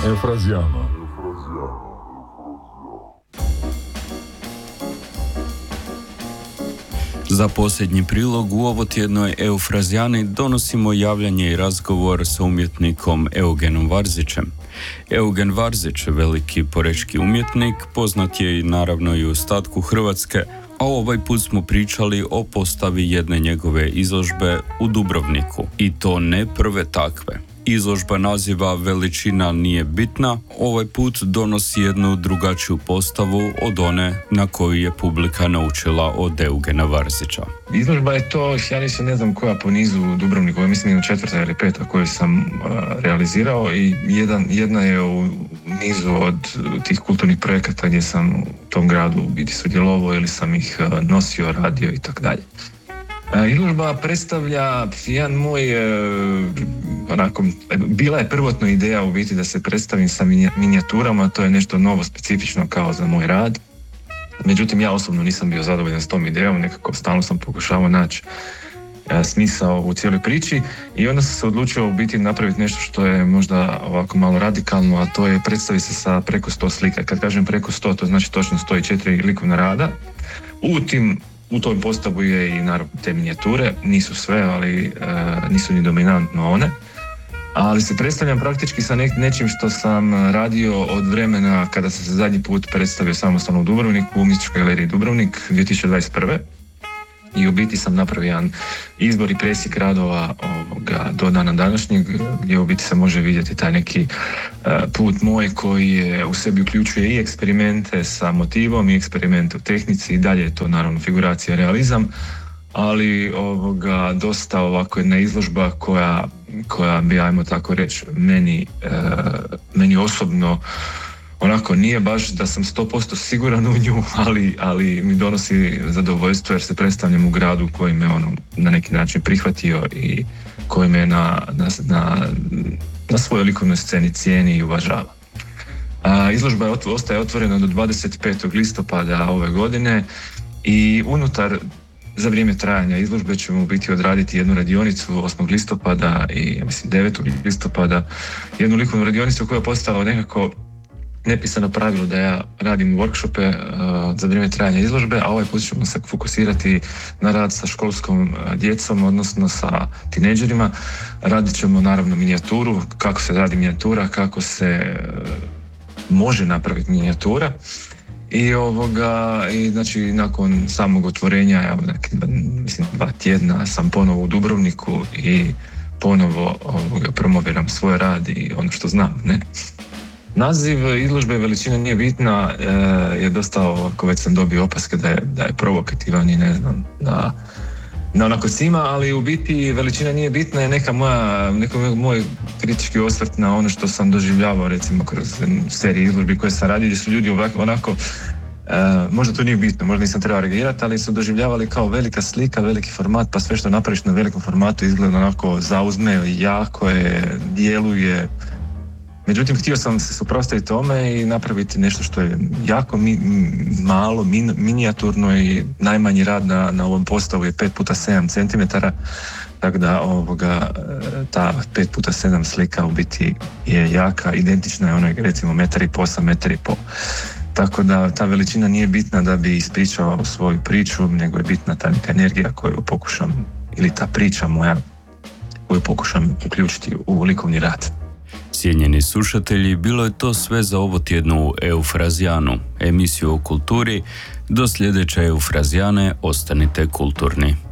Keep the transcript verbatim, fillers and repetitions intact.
Eufrazijano. Za posljednji prilog u ovotjednoj Eufrazijani donosimo javljanje i razgovor sa umjetnikom Eugenom Varzićem. Eugen Varzić, veliki porečki umjetnik, poznat je i naravno i u ostatku Hrvatske, a ovaj put smo pričali o postavi jedne njegove izložbe u Dubrovniku. I to ne prve takve. Izložba naziva Veličina nije bitna, ovaj put donosi jednu drugačiju postavu od one na koju je publika naučila od Eugena Varzića. Izložba je to, ja nisam ne znam koja po nizu u Dubrovniku, mislim je četvrta ili peta koju sam uh, realizirao i jedan, jedna je u nizu od tih kulturnih projekata gdje sam u tom gradu biti sudjelovao ili sam ih uh, nosio, radio i tako dalje. Izložba predstavlja jedan moj, onako, bila je prvotno ideja u biti da se predstavim sa minijaturama, to je nešto novo, specifično kao za moj rad. Međutim, ja osobno nisam bio zadovoljan s tom idejom, nekako stalno sam pokušavao naći smisao u cijeloj priči i onda sam se odlučio u biti napraviti nešto što je možda ovako malo radikalno, a to je predstaviti se sa preko sto slika. Kad kažem preko sto, to znači točno sto četiri likovna rada. U tim U toj postavu je i naravno te minijature, nisu sve, ali e, nisu ni dominantno one. Ali se predstavljam praktički sa ne, nečim što sam radio od vremena kada sam se zadnji put predstavio samostalno u Dubrovniku, u Umjetničkoj galeriji Dubrovnik dvije tisuće dvadeset prve. I u biti sam napravio jedan izbor i presjek radova ovoga, do dana današnjeg, gdje u biti se može vidjeti taj neki uh, put moj koji je u sebi uključuje i eksperimente sa motivom i eksperimente u tehnici i dalje je to naravno figuracija, realizam, ali ovoga, dosta ovako jedna izložba koja, koja bi, ajmo tako reći, meni, uh, meni osobno onako nije baš da sam sto posto siguran u nju, ali, ali mi donosi zadovoljstvo jer se predstavljam u gradu koji me ono, na neki način prihvatio i koji me na, na, na, na svojoj likovnoj sceni cijeni i uvažava. A, izložba je, ostaje otvorena do dvadeset petog listopada ove godine i unutar za vrijeme trajanja izložbe ćemo biti odraditi jednu radionicu osmog listopada i ja mislim devetog listopada, jednu likovnu radionicu koja je postala nekako nepisano pravilo da ja radim workshope uh, za vrijeme trajanja izložbe, a ovaj put ćemo se fokusirati na rad sa školskom uh, djecom, odnosno sa tinejdžerima. Radit ćemo naravno minijaturu, kako se radi minijatura, kako se uh, može napraviti minijatura. I ovoga, i znači nakon samog otvorenja, evo, neki, mislim dva tjedna sam ponovo u Dubrovniku i ponovo ovoga, promoviram svoj rad i ono što znam, ne? Naziv izložbe Veličina nije bitna e, je dosta ovako, već sam dobio opaske da je, da je provokativan i ne znam, da, da onako cima, ali u biti Veličina nije bitna je neka moja, neko moj kritički osvrt na ono što sam doživljavao recimo kroz serije izložbi koje sam radio, gdje su ljudi ovako, onako, e, možda to nije bitno, možda nisam trebao reagirati, ali su doživljavali kao velika slika, veliki format, pa sve što napraviš na velikom formatu izgleda onako zauzme, jako je, djeluje. Međutim, htio sam se suprotstaviti tome i napraviti nešto što je jako mi, malo, min, minijaturno i najmanji rad na, na ovom postavu je pet puta sedam centimetara, tako da ovoga, ta pet puta sedam slika u biti je jaka, identična je onoj recimo metar i po sa metar i po. Tako da ta veličina nije bitna da bi ispričao svoju priču, nego je bitna ta neka energija koju pokušam, ili ta priča moja koju pokušam uključiti u likovni rad. Cijenjeni slušatelji, bilo je to sve za ovo tjednu Eufrazijanu, emisiju o kulturi. Do sljedeće Eufrazijane ostanite kulturni.